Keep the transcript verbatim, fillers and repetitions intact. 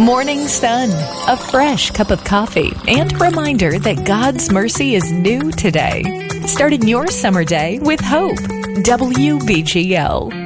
Morning Sun, a fresh cup of coffee, and a reminder that God's mercy is new today. Starting your summer day with hope. W B G L.